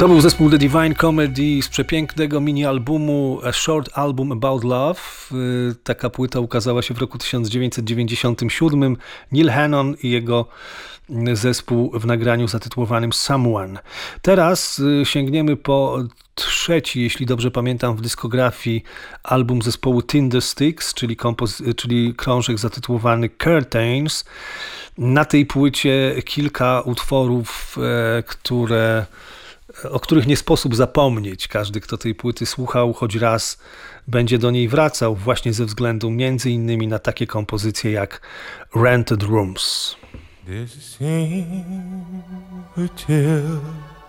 To był zespół The Divine Comedy z przepięknego mini-albumu A Short Album About Love. Taka płyta ukazała się w roku 1997. Neil Hannon i jego zespół w nagraniu zatytułowanym Someone. Teraz sięgniemy po trzeci, jeśli dobrze pamiętam, w dyskografii album zespołu Tindersticks, czyli krążek zatytułowany Curtains. Na tej płycie kilka utworów, o których nie sposób zapomnieć. Każdy, kto tej płyty słuchał, choć raz będzie do niej wracał, właśnie ze względu między innymi na takie kompozycje jak Rented Rooms. There's a same hotel